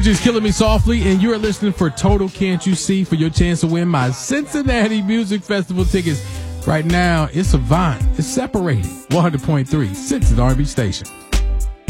Fuji's Killing Me Softly, and you're listening for Total Can't You See for your chance to win my Cincinnati Music Festival tickets. Right now, it's Avant. It's Separated. 100.3, Cincinnati R&B station.